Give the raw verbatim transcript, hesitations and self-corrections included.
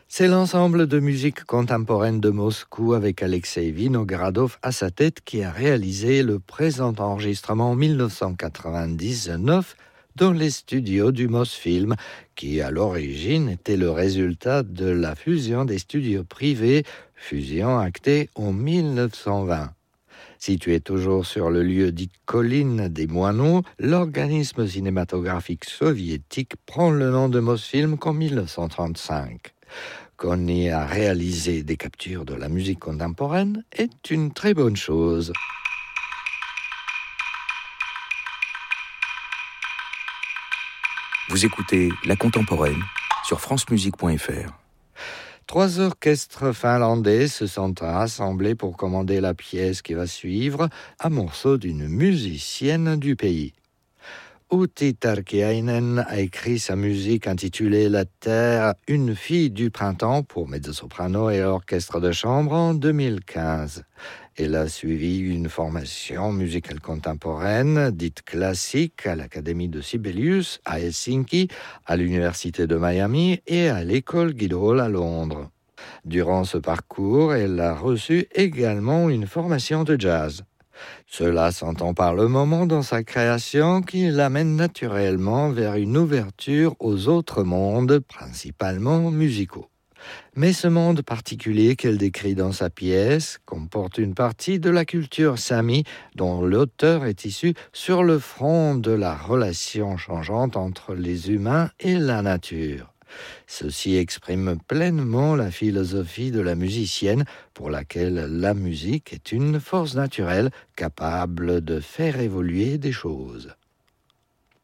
C'est l'ensemble de musique contemporaine de Moscou avec Alexei Vinogradov à sa tête qui a réalisé le présent enregistrement en dix-neuf cent quatre-vingt-dix-neuf dans les studios du Mosfilm, qui à l'origine était le résultat de la fusion des studios privés, fusion actée en dix-neuf cent vingt. Situé toujours sur le lieu dit colline des Moineaux, l'organisme cinématographique soviétique prend le nom de Mosfilm qu'en dix-neuf cent trente-cinq. Qu'on y a réalisé des captures de la musique contemporaine est une très bonne chose. Vous écoutez La Contemporaine sur francemusique point f r. Trois orchestres finlandais se sont rassemblés pour commander la pièce qui va suivre, un morceau d'une musicienne du pays. Outi Tarkiainen a écrit sa musique intitulée La Terre, une fille du printemps pour mezzo-soprano et orchestre de chambre en deux mille quinze. Elle a suivi une formation musicale contemporaine, dite classique, à l'Académie de Sibelius à Helsinki, à l'Université de Miami et à l'École Guildhall à Londres. Durant ce parcours, elle a reçu également une formation de jazz. Cela s'entend par le moment dans sa création qui l'amène naturellement vers une ouverture aux autres mondes, principalement musicaux. Mais ce monde particulier qu'elle décrit dans sa pièce comporte une partie de la culture sami dont l'auteur est issu sur le front de la relation changeante entre les humains et la nature. Ceci exprime pleinement la philosophie de la musicienne pour laquelle la musique est une force naturelle capable de faire évoluer des choses.